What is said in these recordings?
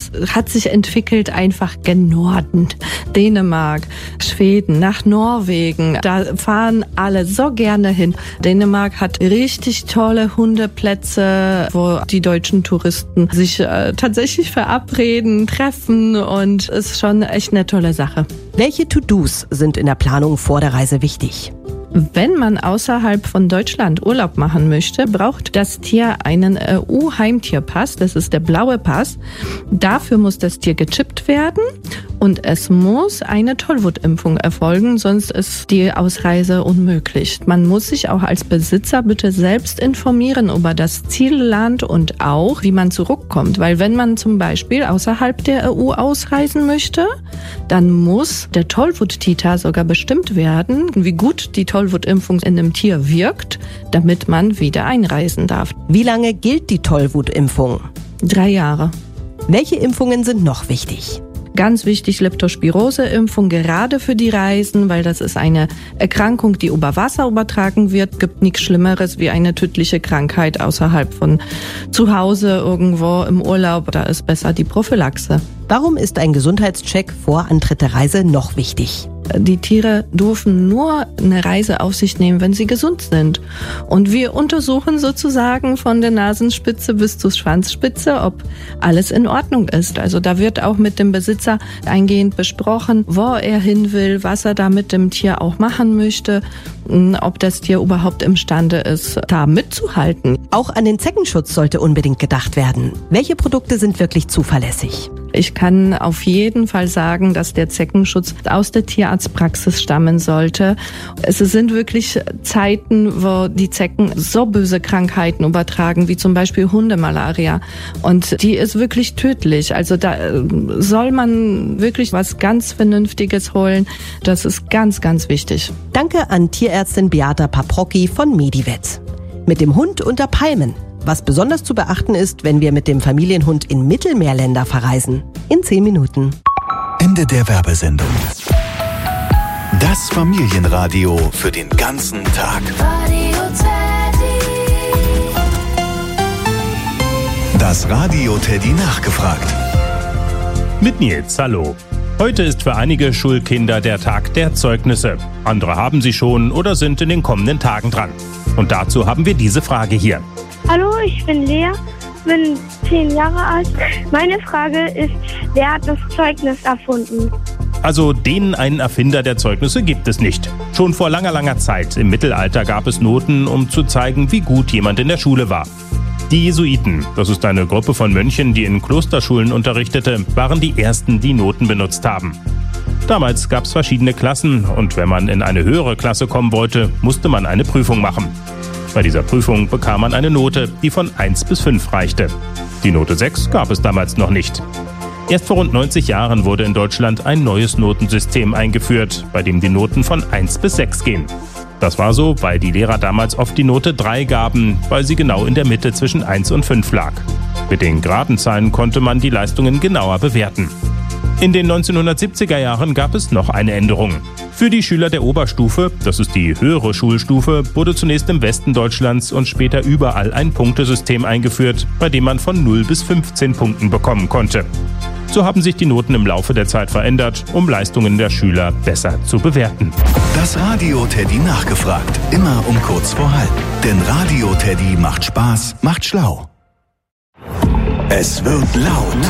das hat sich entwickelt einfach gen Norden. Dänemark, Schweden, nach Norwegen. Da fahren alle so gerne hin. Dänemark hat richtig tolle Hundeplätze, wo die deutschen Touristen sich tatsächlich verabreden, treffen und ist schon echt eine tolle Sache. Welche To-Dos sind in der Planung vor der Reise wichtig? Wenn man außerhalb von Deutschland Urlaub machen möchte, braucht das Tier einen EU-Heimtierpass. Das ist der blaue Pass. Dafür muss das Tier gechippt werden und es muss eine Tollwutimpfung erfolgen, sonst ist die Ausreise unmöglich. Man muss sich auch als Besitzer bitte selbst informieren über das Zielland und auch, wie man zurückkommt. Weil wenn man zum Beispiel außerhalb der EU ausreisen möchte, dann muss der Tollwut-Titer sogar bestimmt werden, wie gut die Tollwutimpfung in einem Tier wirkt, damit man wieder einreisen darf. Wie lange gilt die Tollwutimpfung? 3 Jahre. Welche Impfungen sind noch wichtig? Ganz wichtig, Leptospirose-Impfung, gerade für die Reisen, weil das ist eine Erkrankung, die über Wasser übertragen wird. Gibt nichts Schlimmeres wie eine tödliche Krankheit außerhalb von zu Hause irgendwo im Urlaub. Da ist besser die Prophylaxe. Warum ist ein Gesundheitscheck vor Antritt der Reise noch wichtig? Die Tiere dürfen nur eine Reise auf sich nehmen, wenn sie gesund sind. Und wir untersuchen sozusagen von der Nasenspitze bis zur Schwanzspitze, ob alles in Ordnung ist. Also da wird auch mit dem Besitzer eingehend besprochen, wo er hin will, was er da mit dem Tier auch machen möchte, ob das Tier überhaupt imstande ist, da mitzuhalten. Auch an den Zeckenschutz sollte unbedingt gedacht werden. Welche Produkte sind wirklich zuverlässig? Ich kann auf jeden Fall sagen, dass der Zeckenschutz aus der Tierarztpraxis stammen sollte. Es sind wirklich Zeiten, wo die Zecken so böse Krankheiten übertragen, wie zum Beispiel Hundemalaria. Und die ist wirklich tödlich. Also da soll man wirklich was ganz Vernünftiges holen. Das ist ganz, ganz wichtig. Danke an Tierärztin Beata Paprocki von Medivet. Mit dem Hund unter Palmen. Was besonders zu beachten ist, wenn wir mit dem Familienhund in Mittelmeerländer verreisen. In 10 Minuten. Ende der Werbesendung. Das Familienradio für den ganzen Tag. Das Radio Teddy nachgefragt. Mit Nils, hallo. Heute ist für einige Schulkinder der Tag der Zeugnisse. Andere haben sie schon oder sind in den kommenden Tagen dran. Und dazu haben wir diese Frage hier. Hallo, ich bin Lea, bin 10 Jahre alt. Meine Frage ist, wer hat das Zeugnis erfunden? Also den einen Erfinder der Zeugnisse gibt es nicht. Schon vor langer, langer Zeit im Mittelalter gab es Noten, um zu zeigen, wie gut jemand in der Schule war. Die Jesuiten, das ist eine Gruppe von Mönchen, die in Klosterschulen unterrichtete, waren die ersten, die Noten benutzt haben. Damals gab es verschiedene Klassen und wenn man in eine höhere Klasse kommen wollte, musste man eine Prüfung machen. Bei dieser Prüfung bekam man eine Note, die von 1 bis 5 reichte. Die Note 6 gab es damals noch nicht. Erst vor rund 90 Jahren wurde in Deutschland ein neues Notensystem eingeführt, bei dem die Noten von 1 bis 6 gehen. Das war so, weil die Lehrer damals oft die Note 3 gaben, weil sie genau in der Mitte zwischen 1 und 5 lag. Mit den geraden Zahlen konnte man die Leistungen genauer bewerten. In den 1970er Jahren gab es noch eine Änderung. Für die Schüler der Oberstufe, das ist die höhere Schulstufe, wurde zunächst im Westen Deutschlands und später überall ein Punktesystem eingeführt, bei dem man von 0 bis 15 Punkten bekommen konnte. So haben sich die Noten im Laufe der Zeit verändert, um Leistungen der Schüler besser zu bewerten. Das Radio Teddy nachgefragt, immer um kurz vor halb. Denn Radio Teddy macht Spaß, macht schlau. Es wird laut.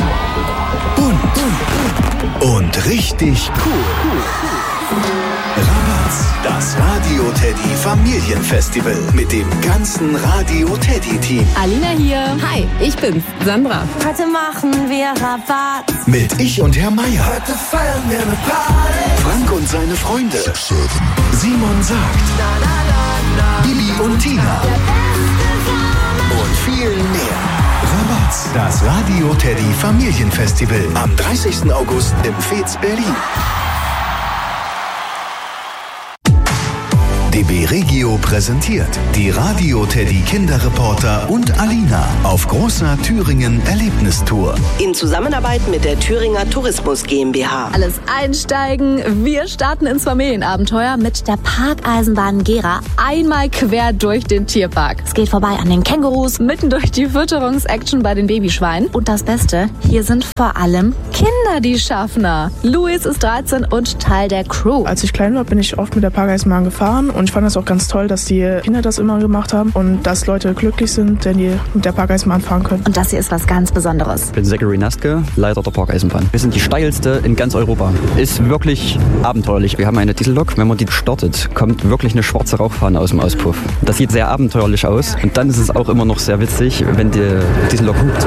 Und richtig cool. Rabatz, das Radio Teddy Familienfestival mit dem ganzen Radio Teddy Team. Alina hier. Hi, ich bin's, Sandra. Heute machen wir Rabatz. Mit Ich und Herr Meier. Heute feiern wir eine Party. Frank und seine Freunde. Simon sagt. Bibi und Tina. Und viel mehr. Rabatz, das Radio Teddy Familienfestival am 30. August im Fez Berlin. DB Regio präsentiert die Radio Teddy Kinderreporter und Alina auf großer Thüringen Erlebnistour. In Zusammenarbeit mit der Thüringer Tourismus GmbH. Alles einsteigen. Wir starten ins Familienabenteuer mit der Parkeisenbahn Gera. Einmal quer durch den Tierpark. Es geht vorbei an den Kängurus, mitten durch die Fütterungsaction bei den Babyschweinen. Und das Beste, hier sind vor allem Kinder die Schaffner. Luis ist 13 und Teil der Crew. Als ich klein war, bin ich oft mit der Parkeisenbahn gefahren und ich fand das auch ganz toll, dass die Kinder das immer gemacht haben und dass Leute glücklich sind, wenn die mit der Parkeisenbahn fahren können. Und das hier ist was ganz Besonderes. Ich bin Zachary Nastke, Leiter der Parkeisenbahn. Wir sind die steilste in ganz Europa. Ist wirklich abenteuerlich. Wir haben eine Diesellok. Wenn man die startet, kommt wirklich eine schwarze Rauchfahne aus dem Auspuff. Das sieht sehr abenteuerlich aus. Und dann ist es auch immer noch sehr witzig, wenn die Diesellok hupt.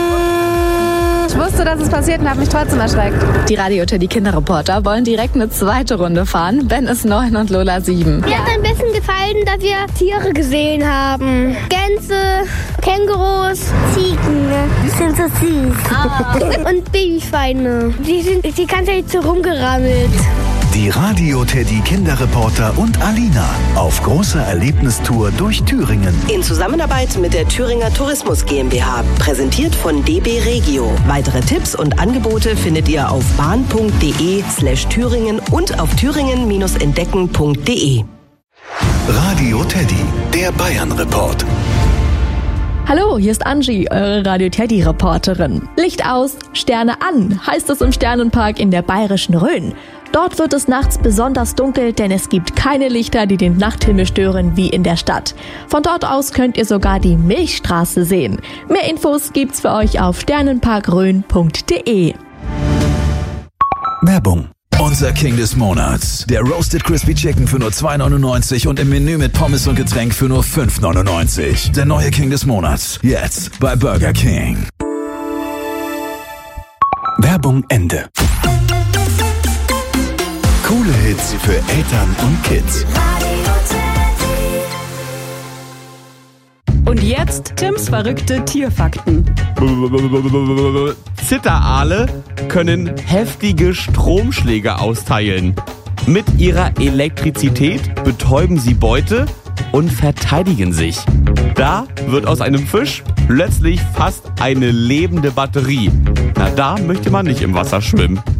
Ich wusste, dass es passiert und habe mich trotzdem erschreckt. Die Radio Teddy Kinderreporter wollen direkt eine zweite Runde fahren. Ben ist 9 und Lola 7. Mir hat am besten gefallen, dass wir Tiere gesehen haben. Gänse, Kängurus, Ziegen. Die sind so süß. Und Babyschweine. Die ganze Zeit so rumgerammelt. Die Radio Teddy Kinderreporter und Alina auf großer Erlebnistour durch Thüringen. In Zusammenarbeit mit der Thüringer Tourismus GmbH. Präsentiert von DB Regio. Weitere Tipps und Angebote findet ihr auf bahn.de/Thüringen und auf thüringen-entdecken.de. Radio Teddy, der Bayern-Report. Hallo, hier ist Angie, eure Radio Teddy Reporterin. Licht aus, Sterne an, heißt es im Sternenpark in der bayerischen Rhön. Dort wird es nachts besonders dunkel, denn es gibt keine Lichter, die den Nachthimmel stören wie in der Stadt. Von dort aus könnt ihr sogar die Milchstraße sehen. Mehr Infos gibt's für euch auf sternenparkrhön.de. Werbung. Unser King des Monats. Der Roasted Crispy Chicken für nur 2,99 und im Menü mit Pommes und Getränk für nur 5,99. Der neue King des Monats. Jetzt bei Burger King. Werbung Ende. Coole Hits für Eltern und Kids. Und jetzt Tims verrückte Tierfakten. Zitteraale können heftige Stromschläge austeilen. Mit ihrer Elektrizität betäuben sie Beute und verteidigen sich. Da wird aus einem Fisch plötzlich fast eine lebende Batterie. Na, da möchte man nicht im Wasser schwimmen.